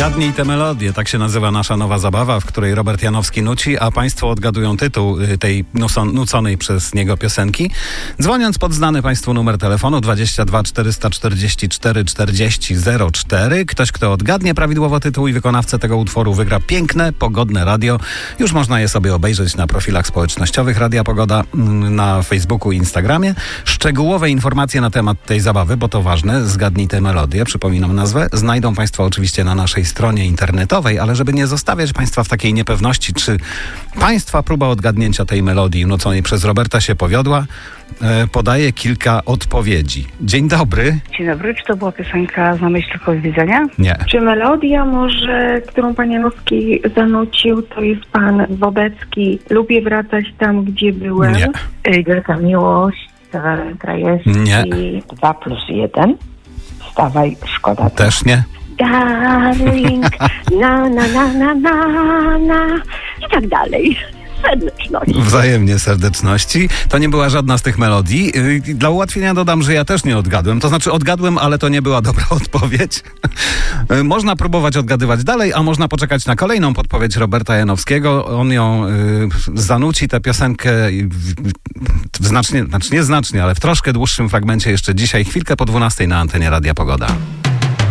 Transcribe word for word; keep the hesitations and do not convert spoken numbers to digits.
Zgadnij tę melodię, tak się nazywa nasza nowa zabawa, w której Robert Janowski nuci, a państwo odgadują tytuł tej nuconej przez niego piosenki. Dzwoniąc pod znany państwu numer telefonu dwadzieścia dwa czterysta czterdzieści cztery czterdzieści zero cztery. Ktoś, kto odgadnie prawidłowo tytuł i wykonawcę tego utworu, wygra piękne, pogodne radio. Już można je sobie obejrzeć na profilach społecznościowych Radia Pogoda, na Facebooku i Instagramie. Szczegółowe informacje na temat tej zabawy, bo to ważne, zgadnij tę melodię, przypominam nazwę, znajdą państwo oczywiście na naszej stronie internetowej, ale żeby nie zostawiać państwa w takiej niepewności, czy państwa próba odgadnięcia tej melodii nuconej przez Roberta się powiodła, e, podaję kilka odpowiedzi. Dzień dobry. Dzień dobry, czy to była piosenka "Za myśl tylko widzenia"? Nie. Czy melodia może, którą pan Janowski zanucił, to jest pan Wobecki "Lubię wracać tam, gdzie byłem"? Nie. Wielka miłość, Krajewski. Nie. Dwa plus jeden. Wstawaj, szkoda. Też nie. Darling, na, na, na, na, na, na i tak dalej. Serdeczność. Wzajemnie serdeczności. To nie była żadna z tych melodii. Yy, Dla ułatwienia dodam, że ja też nie odgadłem. To znaczy odgadłem, ale to nie była dobra odpowiedź. Yy, Można próbować odgadywać dalej, a można poczekać na kolejną podpowiedź Roberta Janowskiego. On ją yy, zanuci tę piosenkę w, w znacznie, znaczy nieznacznie, ale w troszkę dłuższym fragmencie jeszcze dzisiaj, chwilkę po dwunastej na antenie Radia Pogoda.